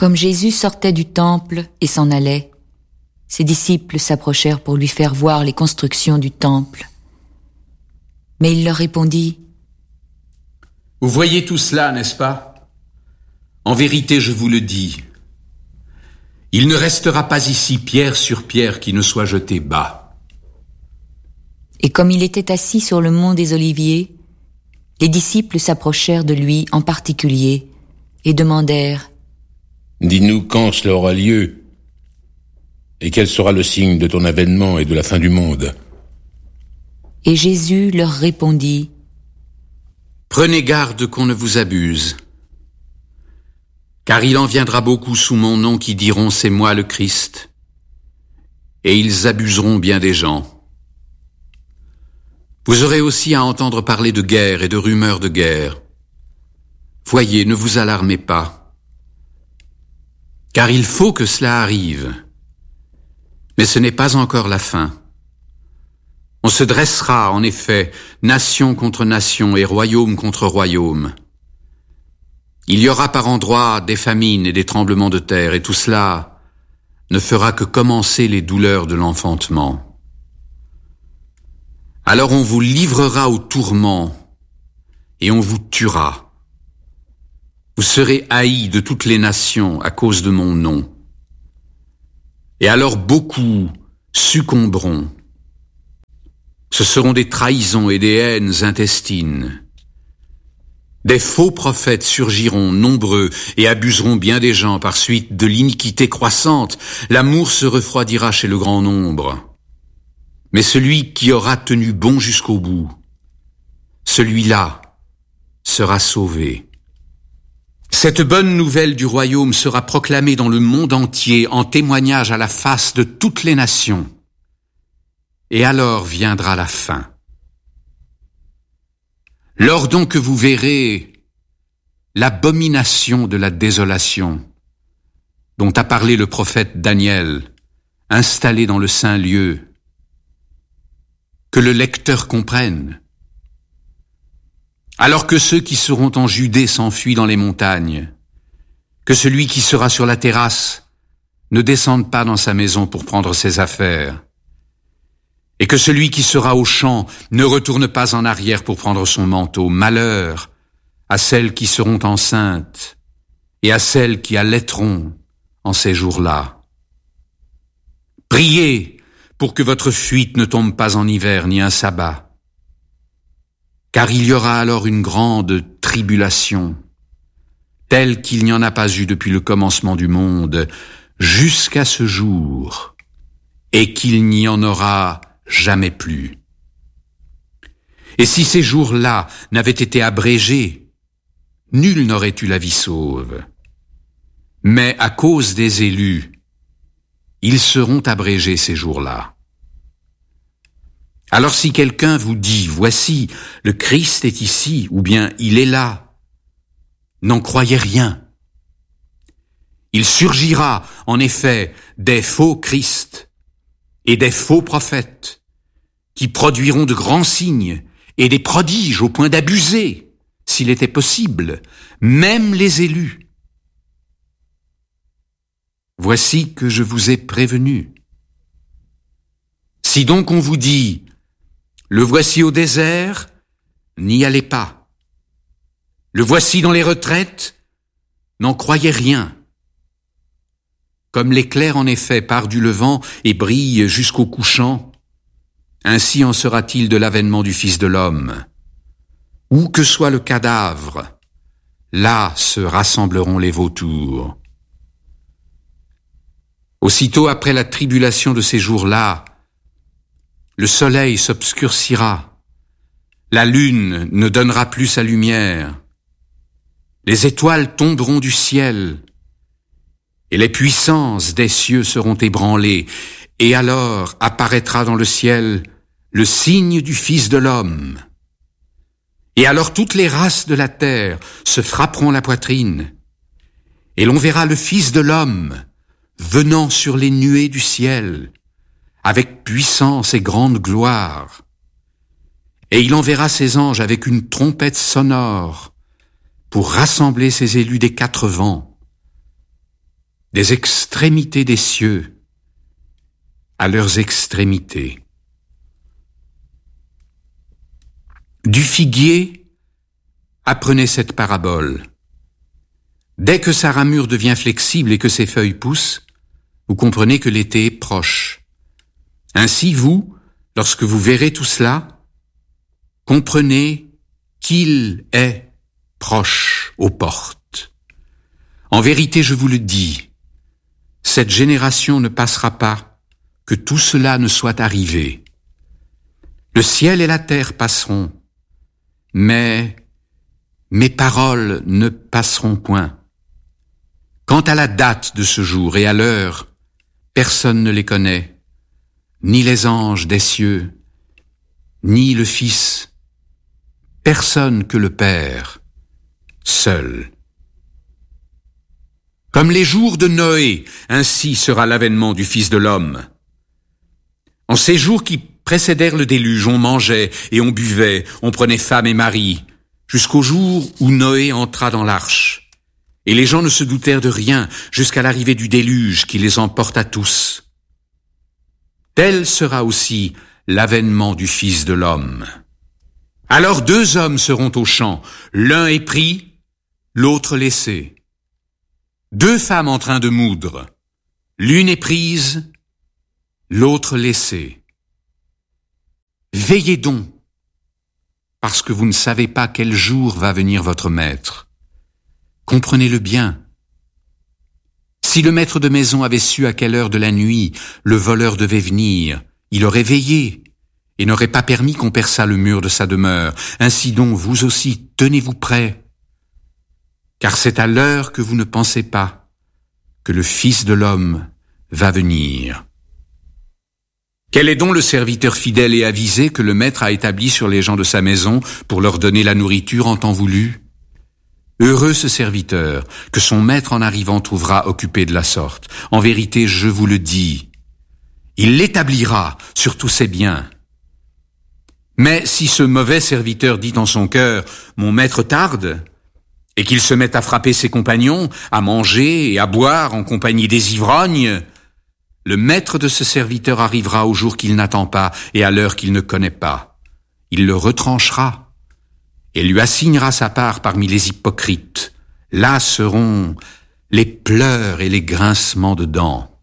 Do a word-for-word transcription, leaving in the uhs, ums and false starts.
Comme Jésus sortait du temple et s'en allait, ses disciples s'approchèrent pour lui faire voir les constructions du temple. Mais il leur répondit: « Vous voyez tout cela, n'est-ce pas ? En vérité, je vous le dis, il ne restera pas ici pierre sur pierre qui ne soit jetée bas. » Et comme il était assis sur le mont des Oliviers, les disciples s'approchèrent de lui en particulier et demandèrent: « Dis-nous quand cela aura lieu, et quel sera le signe de ton avènement et de la fin du monde. » Et Jésus leur répondit: « Prenez garde qu'on ne vous abuse, car il en viendra beaucoup sous mon nom qui diront c'est moi le Christ, et ils abuseront bien des gens. Vous aurez aussi à entendre parler de guerre et de rumeurs de guerre. Voyez, ne vous alarmez pas, car il faut que cela arrive, mais ce n'est pas encore la fin. On se dressera, en effet, nation contre nation et royaume contre royaume. Il y aura par endroits des famines et des tremblements de terre, et tout cela ne fera que commencer les douleurs de l'enfantement. Alors on vous livrera au tourment, et on vous tuera. Vous serez haïs de toutes les nations à cause de mon nom. Et alors beaucoup succomberont. Ce seront des trahisons et des haines intestines. Des faux prophètes surgiront nombreux et abuseront bien des gens par suite de l'iniquité croissante. L'amour se refroidira chez le grand nombre. Mais celui qui aura tenu bon jusqu'au bout, celui-là sera sauvé. Cette bonne nouvelle du royaume sera proclamée dans le monde entier en témoignage à la face de toutes les nations. Et alors viendra la fin. Lors donc que vous verrez l'abomination de la désolation dont a parlé le prophète Daniel, installé dans le saint lieu, que le lecteur comprenne. Alors que ceux qui seront en Judée s'enfuient dans les montagnes, que celui qui sera sur la terrasse ne descende pas dans sa maison pour prendre ses affaires, et que celui qui sera au champ ne retourne pas en arrière pour prendre son manteau. Malheur à celles qui seront enceintes et à celles qui allaiteront en ces jours-là. Priez pour que votre fuite ne tombe pas en hiver ni un sabbat, car il y aura alors une grande tribulation, telle qu'il n'y en a pas eu depuis le commencement du monde jusqu'à ce jour, et qu'il n'y en aura jamais plus. Et si ces jours-là n'avaient été abrégés, nul n'aurait eu la vie sauve. Mais à cause des élus, ils seront abrégés ces jours-là. Alors si quelqu'un vous dit « Voici, le Christ est ici » ou bien « Il est là », n'en croyez rien. Il surgira, en effet, des faux Christ et des faux prophètes, qui produiront de grands signes et des prodiges au point d'abuser, s'il était possible, même les élus. Voici que je vous ai prévenu. Si donc on vous dit « Le voici au désert », n'y allez pas. Le voici dans les retraites, n'en croyez rien. Comme l'éclair en effet part du levant et brille jusqu'au couchant, ainsi en sera-t-il de l'avènement du Fils de l'homme. Où que soit le cadavre, là se rassembleront les vautours. Aussitôt après la tribulation de ces jours-là, le soleil s'obscurcira, la lune ne donnera plus sa lumière, les étoiles tomberont du ciel, et les puissances des cieux seront ébranlées, et alors apparaîtra dans le ciel le signe du Fils de l'homme. Et alors toutes les races de la terre se frapperont la poitrine, et l'on verra le Fils de l'homme venant sur les nuées du ciel, avec puissance et grande gloire. Et il enverra ses anges avec une trompette sonore pour rassembler ses élus des quatre vents, des extrémités des cieux à leurs extrémités. Du figuier, apprenez cette parabole. Dès que sa ramure devient flexible et que ses feuilles poussent, vous comprenez que l'été est proche. Ainsi, vous, lorsque vous verrez tout cela, comprenez qu'il est proche aux portes. En vérité, je vous le dis, cette génération ne passera pas que tout cela ne soit arrivé. Le ciel et la terre passeront, mais mes paroles ne passeront point. Quant à la date de ce jour et à l'heure, personne ne les connaît, ni les anges des cieux, ni le Fils, personne que le Père, seul. Comme les jours de Noé, ainsi sera l'avènement du Fils de l'homme. En ces jours qui précédèrent le déluge, on mangeait et on buvait, on prenait femme et mari, jusqu'au jour où Noé entra dans l'arche. Et les gens ne se doutèrent de rien jusqu'à l'arrivée du déluge qui les emporta tous. Tel sera aussi l'avènement du Fils de l'homme. Alors deux hommes seront au champ, l'un est pris, l'autre laissé. Deux femmes en train de moudre, l'une est prise, l'autre laissée. Veillez donc, parce que vous ne savez pas quel jour va venir votre maître. Comprenez-le bien. Si le maître de maison avait su à quelle heure de la nuit le voleur devait venir, il aurait veillé et n'aurait pas permis qu'on perçât le mur de sa demeure. Ainsi donc, vous aussi, tenez-vous prêts, car c'est à l'heure que vous ne pensez pas que le Fils de l'homme va venir. Quel est donc le serviteur fidèle et avisé que le maître a établi sur les gens de sa maison pour leur donner la nourriture en temps voulu? Heureux ce serviteur, que son maître en arrivant trouvera occupé de la sorte. En vérité, je vous le dis, il l'établira sur tous ses biens. Mais si ce mauvais serviteur dit en son cœur, mon maître tarde, et qu'il se mette à frapper ses compagnons, à manger et à boire en compagnie des ivrognes, le maître de ce serviteur arrivera au jour qu'il n'attend pas et à l'heure qu'il ne connaît pas. Il le retranchera et lui assignera sa part parmi les hypocrites. Là seront les pleurs et les grincements de dents.